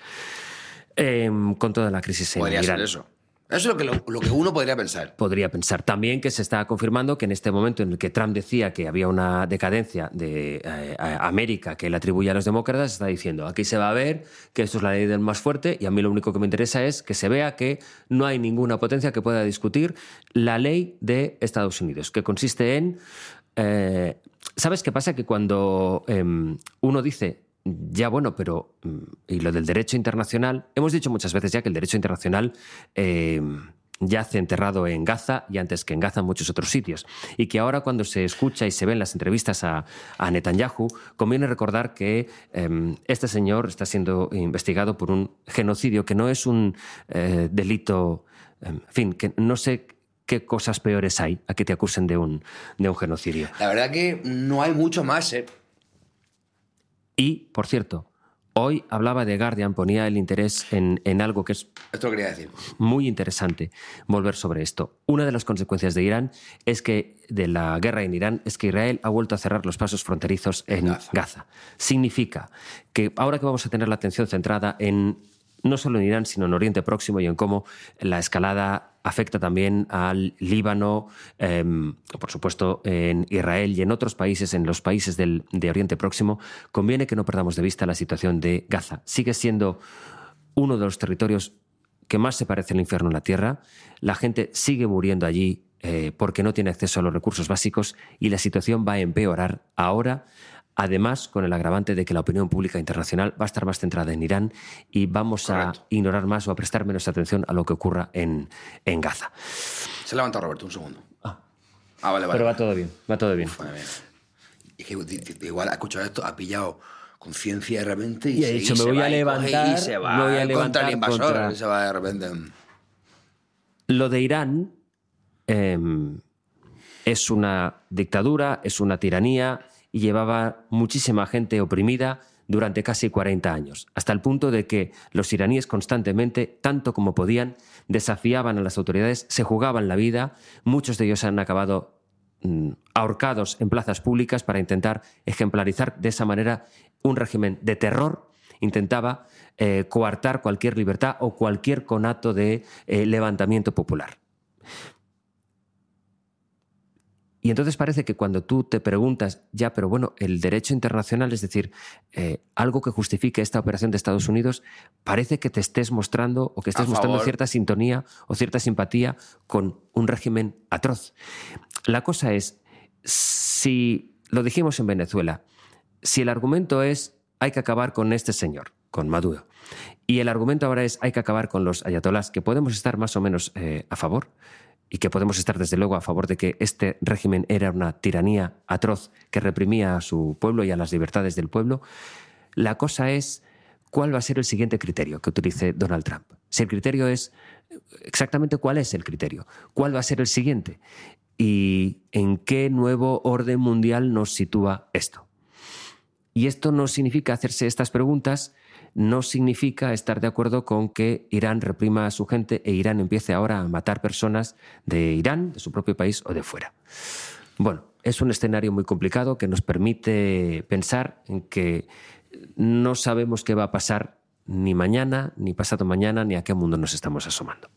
eh, con toda la crisis en Podría Irán. ser eso. Eso es lo que, lo, lo que uno podría pensar. Podría pensar. También que se está confirmando que en este momento en el que Trump decía que había una decadencia de eh, América que le atribuye a los demócratas, está diciendo, aquí se va a ver que esto es la ley del más fuerte y a mí lo único que me interesa es que se vea que no hay ninguna potencia que pueda discutir la ley de Estados Unidos, que consiste en... Eh, ¿Sabes qué pasa? Que cuando eh, uno dice... Ya, bueno, pero... Y lo del derecho internacional... Hemos dicho muchas veces ya que el derecho internacional eh, yace enterrado en Gaza y antes que en Gaza en muchos otros sitios. Y que ahora cuando se escucha y se ven las entrevistas a, a Netanyahu, conviene recordar que eh, este señor está siendo investigado por un genocidio que no es un eh, delito, en fin, que no sé qué cosas peores hay a que te acusen de un, de un genocidio. La verdad que no hay mucho más, ¿eh? Y, por cierto, hoy hablaba de Guardian, ponía el interés en, en algo que es Esto lo quería decir. muy interesante volver sobre esto. Una de las consecuencias de Irán es que, de la guerra en Irán, es que Israel ha vuelto a cerrar los pasos fronterizos en Gaza. Gaza. Significa que ahora que vamos a tener la atención centrada en no solo en Irán, sino en Oriente Próximo y en cómo la escalada afecta también al Líbano, eh, por supuesto en Israel y en otros países, en los países del, de Oriente Próximo, conviene que no perdamos de vista la situación de Gaza. Sigue siendo uno de los territorios que más se parece al infierno en la tierra. La gente sigue muriendo allí eh, porque no tiene acceso a los recursos básicos y la situación va a empeorar ahora. Además, con el agravante de que la opinión pública internacional va a estar más centrada en Irán y vamos Correcto. a ignorar más o a prestar menos atención a lo que ocurra en, en Gaza. Se ha levantado Roberto, un segundo. Ah, Ah, vale, vale. pero va todo bien, va todo bien. Madre mía. Es que di- di- igual ha escuchado esto, ha pillado conciencia de repente y, Y ha se, dicho, y me se voy va a y coge levantar, y se va me voy a contra levantar el invasor. contra- Y se va de repente. Lo de Irán eh, es una dictadura, es una tiranía y llevaba muchísima gente oprimida durante casi cuarenta años, hasta el punto de que los iraníes constantemente, tanto como podían, desafiaban a las autoridades, se jugaban la vida, muchos de ellos han acabado mm, ahorcados en plazas públicas para intentar ejemplarizar de esa manera un régimen de terror. Intentaba eh, coartar cualquier libertad o cualquier conato de eh, levantamiento popular. Y entonces parece que cuando tú te preguntas, ya, pero bueno, el derecho internacional, es decir, eh, algo que justifique esta operación de Estados Unidos, parece que te estés mostrando o que estés A mostrando favor. cierta sintonía o cierta simpatía con un régimen atroz. La cosa es, si lo dijimos en Venezuela, si el argumento es hay que acabar con este señor, con Maduro, y el argumento ahora es hay que acabar con los ayatolás, que podemos estar más o menos eh, a favor, y que podemos estar desde luego a favor de que este régimen era una tiranía atroz que reprimía a su pueblo y a las libertades del pueblo, la cosa es cuál va a ser el siguiente criterio que utilice Donald Trump. Si el criterio es exactamente cuál es el criterio, cuál va a ser el siguiente y en qué nuevo orden mundial nos sitúa esto. Y esto no significa hacerse estas preguntas, no significa estar de acuerdo con que Irán reprima a su gente e Irán empiece ahora a matar personas de Irán, de su propio país o de fuera. Bueno, es un escenario muy complicado que nos permite pensar en que no sabemos qué va a pasar ni mañana, ni pasado mañana, ni a qué mundo nos estamos asomando.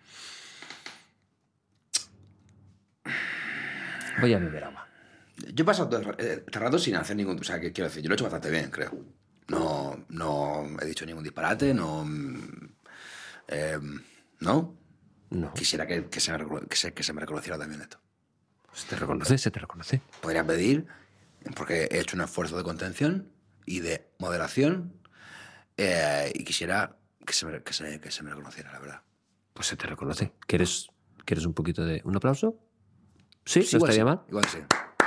Voy a beber agua. Yo he pasado todo este rato sin hacer ningún... O sea, que quiero decir, yo lo he hecho bastante bien, creo. No, no he dicho ningún disparate, no... Eh, ¿No? No. Quisiera que, que, se me, recono- que, se, que se me reconociera también esto. Se te reconoce, se te reconoce. Podría pedir, porque he hecho un esfuerzo de contención y de moderación, eh, y quisiera que se, me, que, se, que se me reconociera, la verdad. Pues se te reconoce. ¿Quieres, ¿quieres un poquito de... un aplauso? Sí, Sí, no igual estaría sí, mal. igual sí.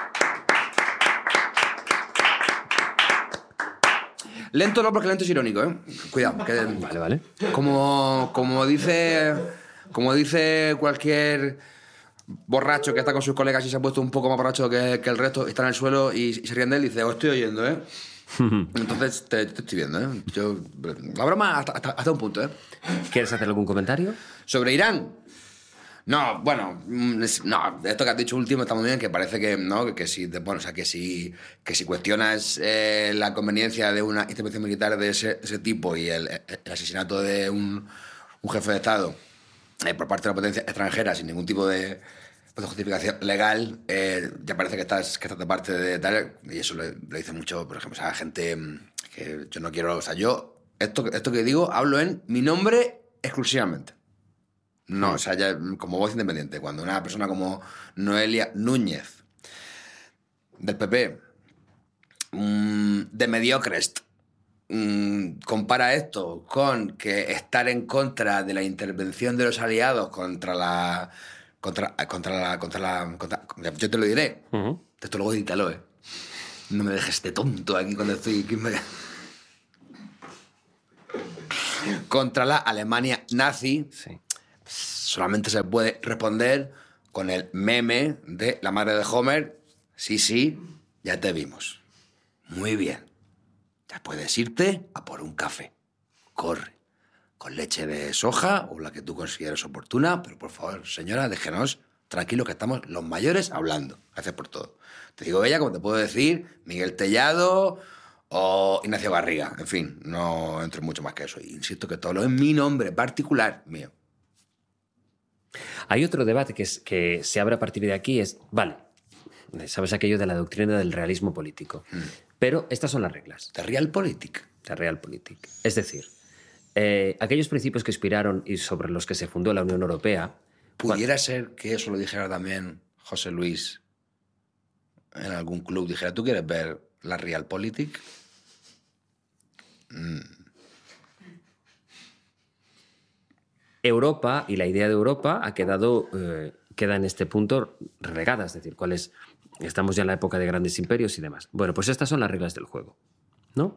Lento no, porque lento es irónico, ¿eh? Cuidado. Que, Vale, vale. como, como dice como dice cualquier borracho que está con sus colegas y se ha puesto un poco más borracho que, que el resto, está en el suelo y, y se ríen de él y dice, os estoy oyendo, ¿eh? Entonces te, te estoy viendo, ¿eh? Yo, la broma hasta, hasta, hasta un punto, ¿eh? ¿Quieres hacer algún comentario? ¿Sobre Irán? No, bueno, mm, es- no, esto que has dicho último está muy bien, que parece que, ¿no? Que, que si, te- bueno, o sea, que si, que si cuestionas eh, la conveniencia de una intervención militar de ese, ese tipo y el, el asesinato de un, un jefe de Estado eh, por parte de una potencia extranjera sin ningún tipo de, de justificación legal, eh, ya parece que estás, que estás de parte de tal, y eso le, le dice mucho, por ejemplo, a la gente mm, que yo no quiero, o sea, yo, esto, esto que digo, hablo en mi nombre exclusivamente. No, o sea, ya como voz independiente. Cuando una persona como Noelia Núñez, del P P, mm, de mediocres, mmm, compara esto con que estar en contra de la intervención de los aliados contra la... Contra, contra la... Contra la contra, yo te lo diré. Uh-huh. Esto luego edítalo, ¿eh? No me dejes de tonto aquí cuando estoy... Contra la Alemania nazi. Sí. Solamente se puede responder con el meme de la madre de Homer. Sí, sí, ya te vimos. Muy bien. Ya puedes irte a por un café. Corre. Con leche de soja o la que tú consideres oportuna, pero por favor, señora, déjenos tranquilos que estamos los mayores hablando. Gracias por todo. Te digo ella, como te puedo decir, Miguel Tellado o Ignacio Barriga. En fin, no entro en mucho más que eso. Insisto que todo lo es mi nombre particular mío. Hay otro debate que, es, que se abre a partir de aquí, es, vale, sabes aquello de la doctrina del realismo político, mm. pero estas son las reglas. ¿De Realpolitik? De Realpolitik. Es decir, eh, aquellos principios que inspiraron y sobre los que se fundó la Unión Europea... ¿Pudiera ser que eso lo dijera también José Luis en algún club? Dijera, ¿tú quieres ver la Realpolitik? Mm. Europa y la idea de Europa ha quedado, eh, queda en este punto regada, es decir, cuál es, estamos ya en la época de grandes imperios y demás. Bueno, pues estas son las reglas del juego, ¿no?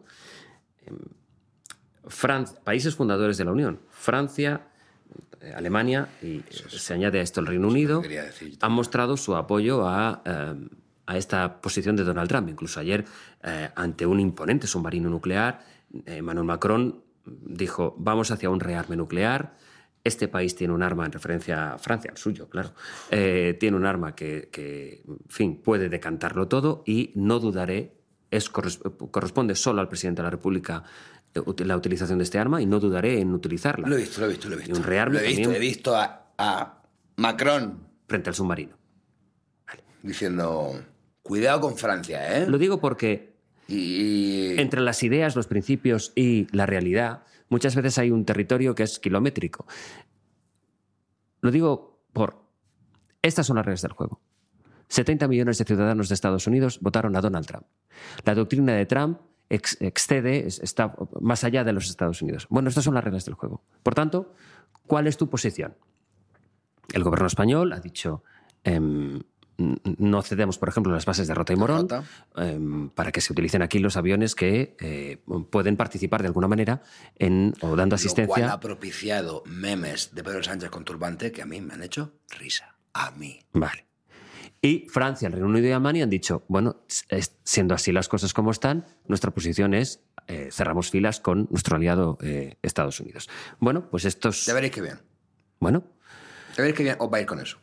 Fran- países fundadores de la Unión, Francia, Alemania y se añade a esto el Reino Unido, han mostrado su apoyo a, eh, a esta posición de Donald Trump. Incluso ayer, eh, ante un imponente submarino nuclear, eh, Emmanuel Macron dijo, vamos hacia un rearme nuclear. Este país tiene un arma, en referencia a Francia, al suyo, claro, eh, tiene un arma que, que, en fin, puede decantarlo todo y no dudaré, es, corresponde solo al presidente de la República la utilización de este arma y no dudaré en utilizarla. Lo he visto, lo he visto, lo he visto. Y un rearme lo he visto, también he visto a, a Macron frente al submarino. Vale. Diciendo, cuidado con Francia, ¿eh? Lo digo porque y... entre las ideas, los principios y la realidad, muchas veces hay un territorio que es kilométrico. Lo digo por... Estas son las reglas del juego. setenta millones de ciudadanos de Estados Unidos votaron a Donald Trump. La doctrina de Trump ex excede, está más allá de los Estados Unidos. Bueno, estas son las reglas del juego. Por tanto, ¿cuál es tu posición? El gobierno español ha dicho... Eh, no cedemos, por ejemplo, las bases de Rota y Morón eh, para que se utilicen aquí los aviones que eh, pueden participar de alguna manera en, o dando asistencia. Lo cual ha propiciado memes de Pedro Sánchez con turbante que a mí me han hecho risa. A mí. Vale. Y Francia, el Reino Unido y Alemania han dicho, bueno, siendo así las cosas como están, nuestra posición es eh, cerramos filas con nuestro aliado eh, Estados Unidos. Bueno, pues estos... Ya veréis que bien. Bueno. Ya veréis que bien os va a ir con eso.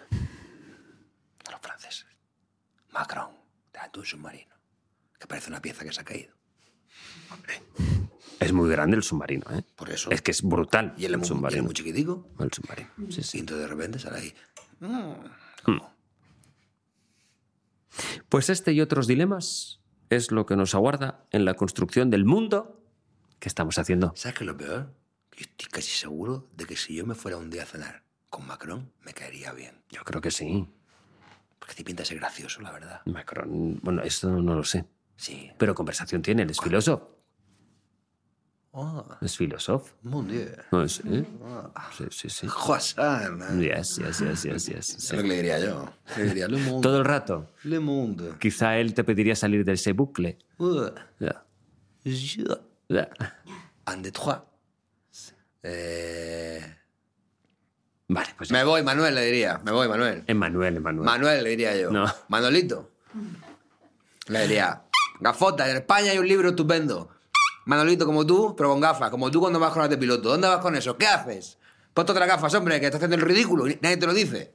Macron, delante de un submarino, que parece una pieza que se ha caído. Hombre, es muy grande el submarino, ¿eh? Por eso. Es que es brutal. ¿Y el, el submarino? ¿Y el muy chiquitico? El submarino, sí, sí. Y entonces de repente sale ahí. Mm. Mm. Pues este y otros dilemas es lo que nos aguarda en la construcción del mundo que estamos haciendo. ¿Sabes qué es lo peor? Yo estoy casi seguro de que si yo me fuera un día a cenar con Macron, me caería bien. Yo creo que sí. Porque te pinta ser gracioso, la verdad. Macron, bueno, esto no lo sé. Sí. Pero conversación tiene, él es filósofo. Oh. Es filósofo. Mon Dieu. No, sí. Oh. Sí, sí, sí. Croissant. Yes, yes, yes, yes, yes. Sí. Es lo que le diría yo. Le diría Le Monde. Todo el rato. Le Monde. Quizá él te pediría salir de ese bucle. Uh. Yeah. Je. Yeah. Un, deux, trois. Eh... Vale, pues... Me voy, Manuel, le diría. Me voy, Manuel. Emanuel, Emanuel. Manuel, le diría yo. No. Manolito. Le diría, gafota, en España hay un libro estupendo. Manolito como tú, pero con gafas. Como tú cuando vas con las de piloto. ¿Dónde vas con eso? ¿Qué haces? Ponte otras gafas, hombre, que estás haciendo el ridículo. Y nadie te lo dice.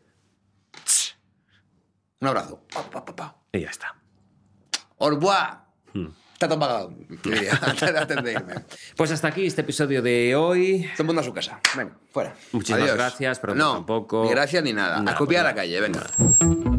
Un abrazo. Pa, pa, pa, pa. Y ya está. Au revoir. Hmm. Está todo pagado, le diría, antes de irme. Pues hasta aquí este episodio de hoy. Todo el mundo a su casa. Venga, fuera. Muchísimas Adiós. gracias, pero no, tampoco... ni gracias ni nada. nada A copiar pues a la calle, venga. Nada.